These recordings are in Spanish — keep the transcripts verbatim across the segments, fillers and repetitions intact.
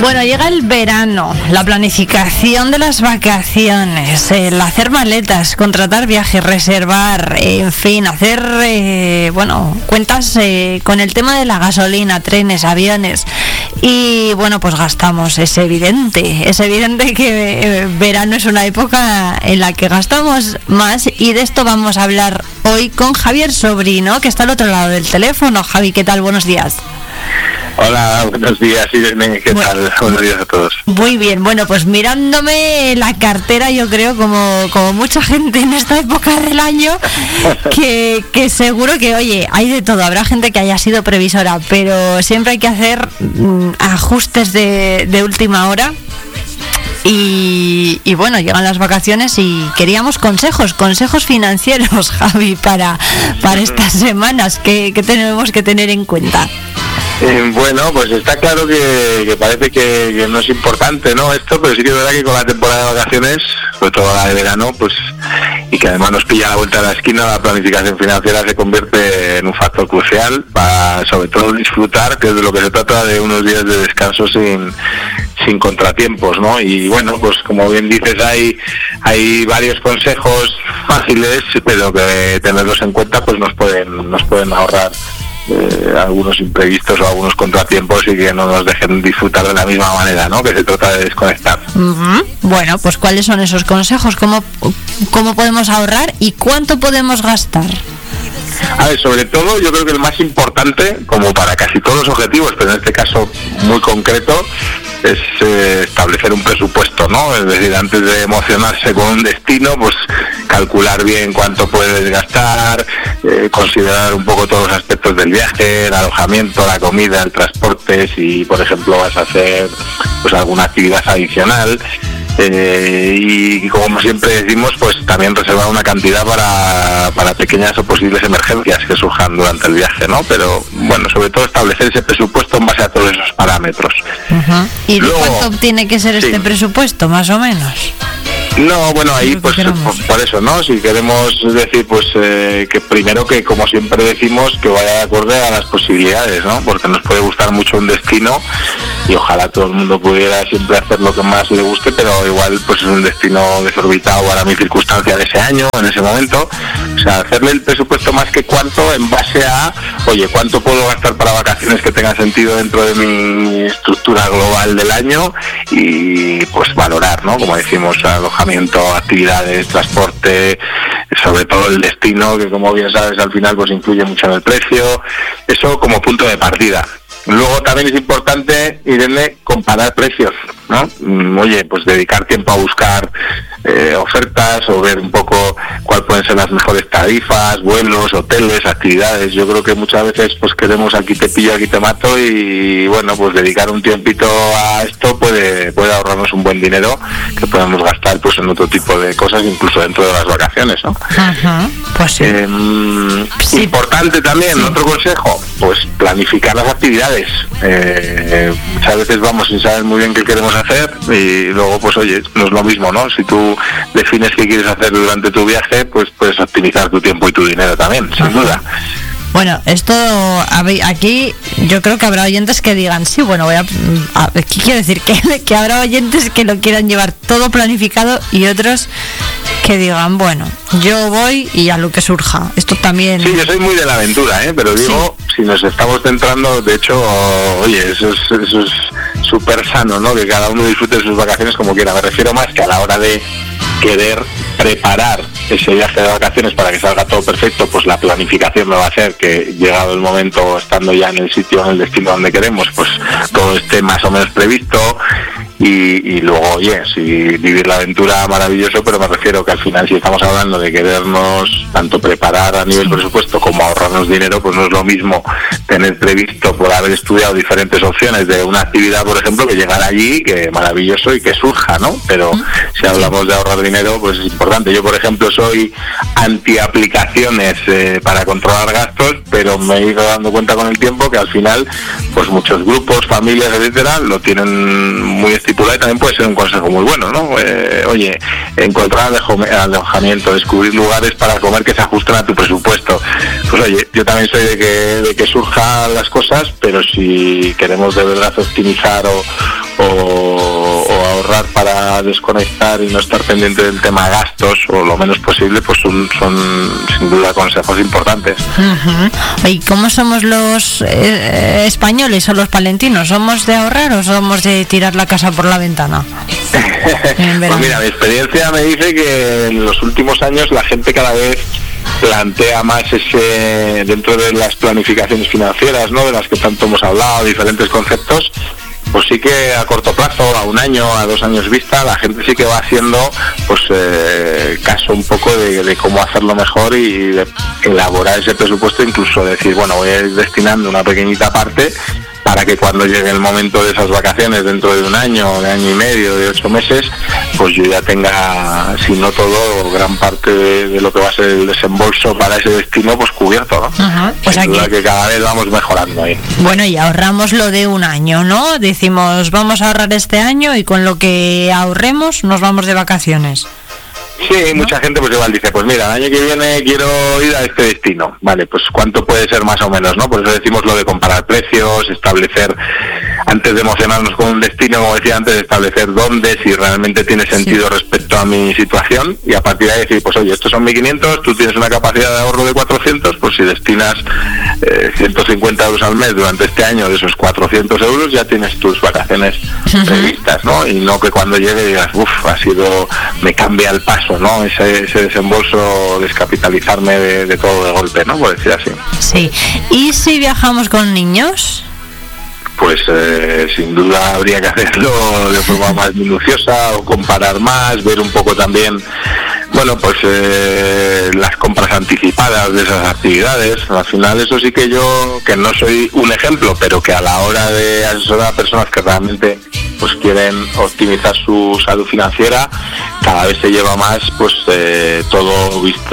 Bueno, llega el verano, la planificación de las vacaciones, el hacer maletas, contratar viajes, reservar, en fin, hacer, eh, bueno, cuentas eh, con el tema de la gasolina, trenes, aviones. Y bueno, pues gastamos, es evidente, es evidente que eh, verano es una época en la que gastamos más, y de esto vamos a hablar hoy con Javier Sobrino, que está al otro lado del teléfono. Javi, ¿qué tal? Buenos días. Hola, buenos días, Irene, ¿qué bueno, tal? Buenos días a todos. Muy bien, bueno, pues mirándome la cartera, yo creo, como, como mucha gente en esta época del año, que, que seguro que, oye, hay de todo, habrá gente que haya sido previsora, pero siempre hay que hacer mm, ajustes de, de última hora. Y, y bueno, llegan las vacaciones y queríamos consejos, consejos financieros, Javi, para, para estas semanas que, que tenemos que tener en cuenta. Eh, bueno, pues está claro que, que parece que, que no es importante, ¿no? Esto, pero sí que es verdad que con la temporada de vacaciones, sobre todo la de verano, pues, y que además nos pilla a la vuelta de la esquina, la planificación financiera se convierte en un factor crucial para, sobre todo, disfrutar, que es de lo que se trata, de unos días de descanso sin sin contratiempos, ¿no? Y bueno, pues como bien dices, hay hay varios consejos fáciles, pero que tenerlos en cuenta pues nos pueden nos pueden ahorrar Eh, algunos imprevistos o algunos contratiempos y que no nos dejen disfrutar de la misma manera, ¿no? Que se trata de desconectar. Uh-huh. Bueno, pues ¿cuáles son esos consejos? ¿Cómo, cómo podemos ahorrar y cuánto podemos gastar? A ver, sobre todo yo creo que el más importante, como para casi todos los objetivos, pero en este caso muy concreto, es eh, establecer un presupuesto, ¿no? Es decir, antes de emocionarse con un destino, pues calcular bien cuánto puedes gastar, eh, considerar un poco todos los aspectos del viaje, el alojamiento, la comida, el transporte, si por ejemplo vas a hacer pues alguna actividad adicional. Eh, y como siempre decimos, pues también reservar una cantidad para, para pequeñas o posibles emergencias que surjan durante el viaje, ¿no? Pero bueno, sobre todo establecer ese presupuesto en base a todos esos parámetros. Uh-huh. ¿Y de cuánto tiene que ser sí. este presupuesto, más o menos? No, bueno, ahí pues por, por eso, ¿no? Si queremos decir, pues eh, que primero que, como siempre decimos, que vaya de acuerdo a las posibilidades, ¿no? Porque nos puede gustar mucho un destino y ojalá todo el mundo pudiera siempre hacer lo que más le guste, pero igual pues es un destino desorbitado para mi circunstancia de ese año, en ese momento. O sea, hacerle el presupuesto más que cuánto en base a, oye, cuánto puedo gastar para vacaciones que tenga sentido dentro de mi estructura global del año y pues valorar, ¿no? Como decimos, alojamiento, actividades, transporte, sobre todo el destino, que como bien sabes al final pues influye mucho en el precio. Eso como punto de partida. Luego también es importante, Irene, comparar precios, ¿no? Oye, pues dedicar tiempo a buscar eh, ofertas o ver un poco cuáles pueden ser las mejores tarifas, vuelos, hoteles, actividades. Yo creo que muchas veces pues queremos aquí te pillo, aquí te mato y bueno, pues dedicar un tiempito a esto puede puede ahorrarnos un buen dinero que podemos gastar pues en otro tipo de cosas, incluso dentro de las vacaciones, ¿no? Uh-huh. Pues sí. Eh, sí. Importante también, sí. Otro consejo, pues planificar las actividades. Eh, muchas veces vamos sin saber muy bien qué queremos hacer y luego pues oye, no es lo mismo, ¿no? Si tú defines qué quieres hacer durante tu viaje, pues puedes optimizar tu tiempo y tu dinero también, sin duda. Bueno, esto aquí yo creo que habrá oyentes que digan, sí, bueno, voy a, a ¿qué quiero decir? Que, que habrá oyentes que lo quieran llevar todo planificado y otros que digan, bueno, yo voy y a lo que surja. Esto también... Sí, yo soy muy de la aventura, ¿eh? Pero digo, sí. Si nos estamos centrando, de hecho, oye, eso es eso es súper sano, ¿no? Que cada uno disfrute de sus vacaciones como quiera. Me refiero más que a la hora de querer preparar ese viaje de vacaciones para que salga todo perfecto, pues la planificación me va a hacer que llegado el momento, estando ya en el sitio, en el destino donde queremos, pues todo esté más o menos previsto y, y luego, oye, si vivir la aventura maravilloso, pero me refiero que al final si estamos hablando de querernos tanto preparar a nivel presupuesto como ahorrarnos dinero, pues no es lo mismo tener previsto por haber estudiado diferentes opciones de una actividad, por ejemplo, que llegar allí, que maravilloso y que surja, ¿no? Pero si hablamos de ahorrar dinero, pues es importante. Yo, por ejemplo, soy anti-aplicaciones eh, para controlar gastos, pero me he ido dando cuenta con el tiempo que al final, pues muchos grupos, familias, etcétera, lo tienen muy estipulado y también puede ser un consejo muy bueno, ¿no? Eh, oye, encontrar alojamiento, descubrir lugares para comer que se ajusten a tu presupuesto. Pues oye, yo también soy de que, de que surjan las cosas, pero si queremos de verdad optimizar o, o, o ahorrar para desconectar y no estar pendiente del tema gastos o lo menos posible, pues son, son sin duda consejos importantes. Uh-huh. ¿Y cómo somos los eh, españoles o los palentinos? ¿Somos de ahorrar o somos de tirar la casa por la ventana? Pues mira, mi experiencia me dice que en los últimos años la gente cada vez plantea más ese, dentro de las planificaciones financieras, ¿no?, de las que tanto hemos hablado, diferentes conceptos, pues sí que a corto plazo, a un año, a dos años vista, la gente sí que va haciendo pues eh, caso un poco de, de cómo hacerlo mejor y de elaborar ese presupuesto, incluso decir, bueno, voy a ir destinando una pequeñita parte para que cuando llegue el momento de esas vacaciones dentro de un año, de año y medio, de ocho meses, pues yo ya tenga, si no todo, gran parte de, de lo que va a ser el desembolso para ese destino, pues cubierto, ¿no? Ajá, pues sin duda aquí... que cada vez vamos mejorando ahí. Bueno, y ahorramos lo de un año, ¿no? Decimos, vamos a ahorrar este año y con lo que ahorremos nos vamos de vacaciones. Sí, ¿no? Mucha gente pues igual dice, pues mira, el año que viene quiero ir a este destino, vale, pues cuánto puede ser más o menos, ¿no? Por eso decimos lo de comparar precios, establecer, antes de emocionarnos con un destino, como decía antes, establecer dónde, si realmente tiene sentido sí. respecto a mi situación, y a partir de ahí decir, pues oye, estos son mil quinientos, tú tienes una capacidad de ahorro de cuatrocientos, pues si destinas eh, ciento cincuenta euros al mes durante este año, de esos cuatrocientos euros, ya tienes tus vacaciones uh-huh. previstas, ¿no? Y no que cuando llegue digas, uff, ha sido, me cambia el paso, ¿no? Ese, ese desembolso, descapitalizarme de, de todo de golpe, ¿no? Por decir así. Sí. ¿Y si viajamos con niños? Pues eh, sin duda habría que hacerlo de forma más minuciosa o comparar más, ver un poco también, bueno, pues eh, las compras anticipadas de esas actividades. Al final eso sí que yo, que no soy un ejemplo, pero que a la hora de asesorar a personas que realmente pues quieren optimizar su salud financiera, cada vez se lleva más pues eh, todo visto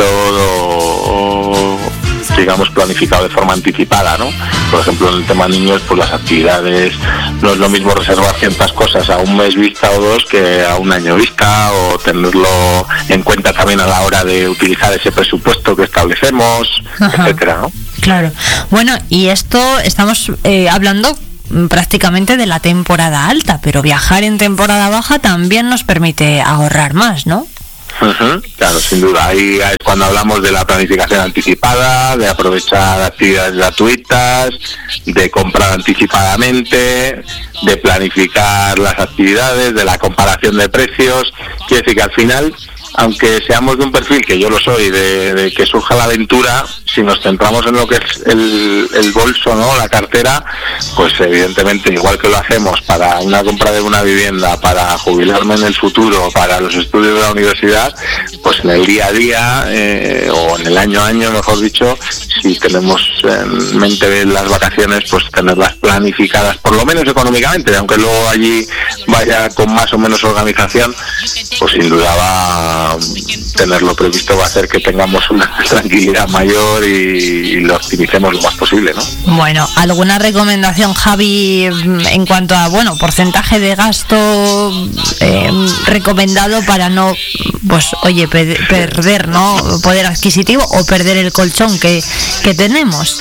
o, digamos planificado de forma anticipada, ¿no? Por ejemplo, en el tema niños, pues las actividades, no es lo mismo reservar ciertas cosas a un mes vista o dos que a un año vista, o tenerlo en cuenta también a la hora de utilizar ese presupuesto que establecemos, ajá, etcétera, ¿no? Claro. Bueno, y esto estamos eh, hablando prácticamente de la temporada alta, pero viajar en temporada baja también nos permite ahorrar más, ¿no? Uh-huh, claro, sin duda. Ahí es cuando hablamos de la planificación anticipada, de aprovechar actividades gratuitas, de comprar anticipadamente, de planificar las actividades, de la comparación de precios. Quiere decir que al final, aunque seamos de un perfil, que yo lo soy, de, de que surja la aventura, si nos centramos en lo que es el, el bolso, ¿no?, la cartera, pues evidentemente, igual que lo hacemos para una compra de una vivienda, para jubilarme en el futuro, para los estudios de la universidad, pues en el día a día, eh, o en el año a año, mejor dicho, si tenemos en mente las vacaciones, pues tenerlas planificadas, por lo menos económicamente, aunque luego allí vaya con más o menos organización, pues sin duda va a tenerlo previsto, va a hacer que tengamos una tranquilidad mayor y, y lo optimicemos lo más posible, ¿no? Bueno, ¿alguna recomendación, Javi, en cuanto a, bueno, porcentaje de gasto eh, recomendado para no, pues, oye, pe- perder, ¿no?, poder adquisitivo o perder el colchón que, que tenemos?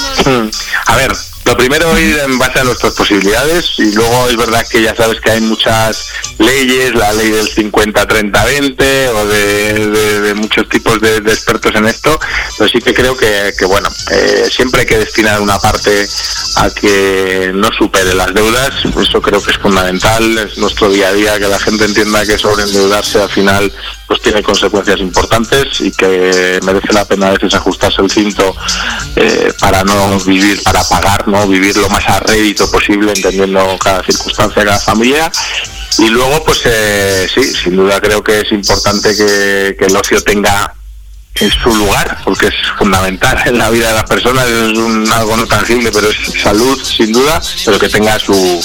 A ver, lo primero ir en base a nuestras posibilidades, y luego es verdad que ya sabes que hay muchas leyes, la ley del cincuenta treinta veinte o de, de, de muchos tipos de, de expertos en esto, pero sí que creo que, que bueno, eh, siempre hay que destinar una parte a que no supere las deudas. Eso creo que es fundamental, es nuestro día a día, que la gente entienda que sobreendeudarse al final pues tiene consecuencias importantes y que merece la pena a veces ajustarse el cinto eh, para no vivir, para pagar, ¿no? Vivir lo más a rédito posible, entendiendo cada circunstancia, cada familia. Y luego, pues eh, sí, sin duda creo que es importante que, que el ocio tenga en su lugar, porque es fundamental en la vida de las personas, es un, algo no tangible, pero es salud sin duda, pero que tenga su,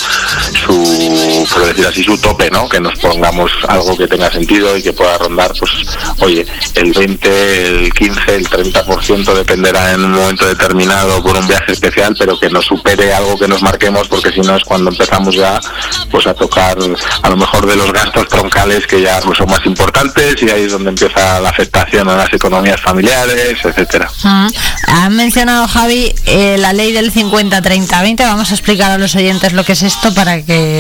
su, por decir así, su tope, ¿no? Que nos pongamos algo que tenga sentido y que pueda rondar, pues, oye, el veinte, el quince, el treinta por ciento dependerá en un momento determinado por un viaje especial, pero que no supere algo que nos marquemos, porque si no es cuando empezamos ya, pues, a tocar a lo mejor de los gastos troncales que ya pues, son más importantes, y ahí es donde empieza la afectación a las economías familiares, etcétera. Uh-huh. Ha mencionado, Javi, eh, la ley del cincuenta treinta veinte. Vamos a explicar a los oyentes lo que es esto para que se queden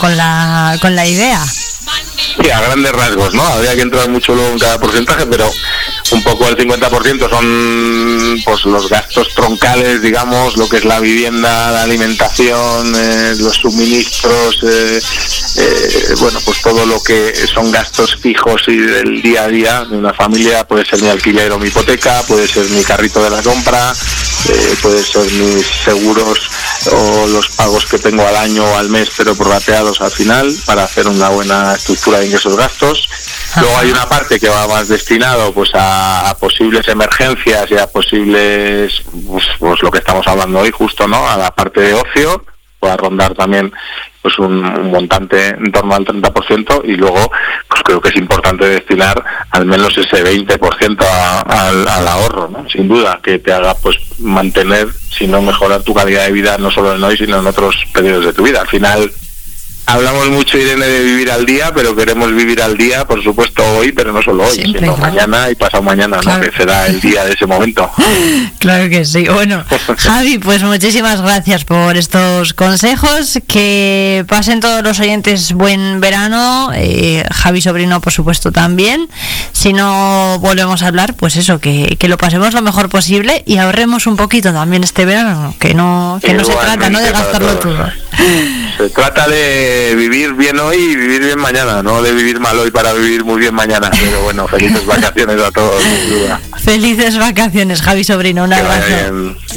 con la, con la idea. Sí, a grandes rasgos, ¿no? Habría que entrar mucho luego en cada porcentaje, pero un poco el cincuenta por ciento son pues los gastos troncales, digamos, lo que es la vivienda, la alimentación, eh, los suministros, eh, eh, bueno, pues todo lo que son gastos fijos y del día a día de una familia. Puede ser mi alquiler o mi hipoteca, puede ser mi carrito de la compra, eh, puede ser mis seguros o los pagos que tengo al año o al mes, pero prorrateados al final, para hacer una buena estructura de ingresos gastos. Luego hay una parte que va más destinado pues a, a posibles emergencias y a posibles, pues, pues lo que estamos hablando hoy justo, ¿no? A la parte de ocio, pueda rondar también pues un, un montante en torno al treinta por ciento, y luego pues creo que es importante destinar al menos ese veinte por ciento a, a, al ahorro, ¿no? Sin duda, que te haga pues mantener, si no mejorar tu calidad de vida, no solo en hoy, sino en otros periodos de tu vida. Al final hablamos mucho, Irene, de vivir al día, pero queremos vivir al día, por supuesto, hoy, pero no solo hoy, Siempre, sino claro. mañana y pasado mañana, claro. ¿no? Que será el día de ese momento. Claro que sí. Bueno, Javi, pues muchísimas gracias por estos consejos. Que pasen todos los oyentes buen verano. Eh, Javi Sobrino, por supuesto, también. Si no volvemos a hablar, pues eso, que, que lo pasemos lo mejor posible y ahorremos un poquito también este verano, que no, que no se trata, ¿no?, de gastarlo todo. Se trata de vivir bien hoy y vivir bien mañana, no de vivir mal hoy para vivir muy bien mañana. Pero bueno, felices vacaciones a todos, sin duda. Felices vacaciones, Javi Sobrino, un abrazo.